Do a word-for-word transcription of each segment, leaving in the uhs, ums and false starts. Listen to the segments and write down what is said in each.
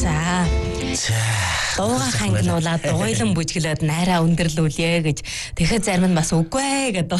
За. Дууга хангинуулаад дуйлан бүжгэлээд найраа өндөрлүүлье гэж тэгэхэд зарим нь бас үгүй гэдэг.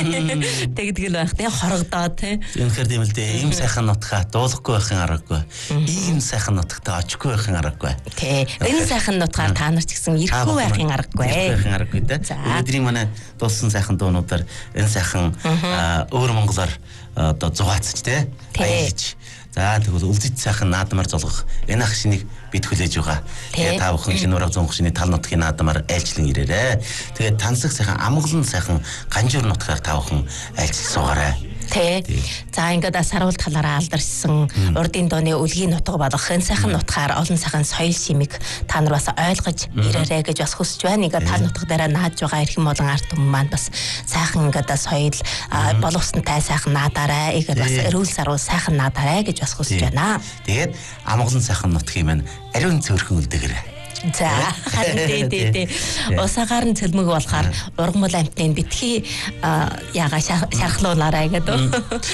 Тэгдгэл байх тий хорогдоод тий. Үнэхээр тийм л дээ. Ийм сайхан нутгаа дуулахгүй байхын аргагүй. Ийм сайхан нутагтаа очихгүй байхын аргагүй. Тий. Энэ сайхан нутгаар та нар ч гэсэн ирэхгүй байхын аргагүй. Байхын аргагүй тий. Өдрийн манай дуулсан сайхан дуунуудаар энэ сайхан өөр монголоор одоо зугаацч тий. Аялж. За тэгвэл өвдөж сайхан наадмаар золгох энэ ах шинийг бид хүлээж байгаа. Тэгээ та бүхэн шинэ ураг зун шиний тал нутгийн наадмаар айлчлан ирээрэй. Тэгээ тансаг сайхан амгалан сайхан ганжуур нутгаар та бүхэн айлчлах суугаарай. Тэ. За ингээд саруулт талаараа алдарсан урдын дооны үлгийн нутаг болох энэ сайхан нутгаар олон сайхан соёл шимийг та нар бас ойлгож ирээрэй гэж бас хүсэж байна. Ингээд тал нутаг дээр нааж байгаа эрхэм болон ард түмэн маань бас сайхан ингээд соёл боловсронтай сайхан наадаарай. Ингээд бас эрүүл сарвал сайхан наадаарай гэж бас хүсэж байна. Тэгээд амгалан сайхан нутгийн маань ариун цөөрхөн үлдээгээрэй. За харин тий тий усаагаар нь цэлмэг болохоор ургамал амтны битгий яага шархлуулаарай гэдэг.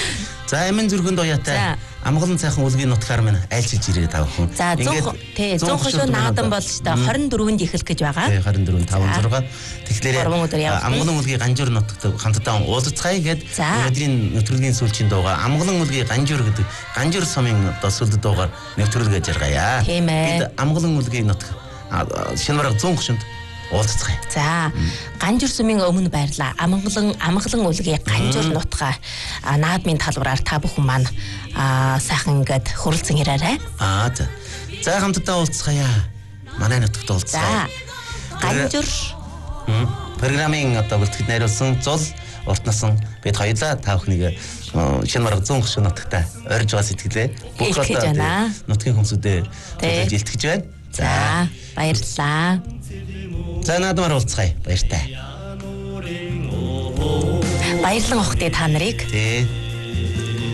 За эмэн зүрхэнд уяатай амгалан сайхан үлгийн нутгаар минь айлчилж ирээ та бүхэн. За тий зүүн хошуу наадан болж та хорин дөрөвөнд ихэлх гэж байгаа. Тий хорин дөрөв таван зураг. Тэгэхээр амгалан үлгийн ганжуур нутагт хамтдаа уулзцгаая гэдэг өдрийн нэвтрүүлгийн сүүлчийн дууга амгалан үлгийн ганжуур гэдэг ганжуур сумын одоо сүлд дуугаар нэвтрүүлгээ жаргая. Бид амгалан үлгийн нутаг шинэ бараг зүүн хошинд уулзцгаая. За ганжуур сумын өмнө байрлаа. Амгалан амгалан үлгийн ганжуур нутгаа наадмын талбараар та бүхэн маань сайхан ингээд хуралцсан ирээрэй. Аа за. За хамтдаа уулзцгаая. Манай нутагт уулзцгаая. Ганжуур программын одоо бүртгэд найруулсан зул урт насан бид хоёулаа та бүхнийг шинэ бараг зүүн хошин нутагтаа орж байгаа сэтгэлээ бүх одоо нутгийн хүмүүсүүдэд тулж илтгэж байна. За баярлалаа. За наадмаар уулзцгаая. Баяртай. Баярлан охтыг та нарыг. Тий.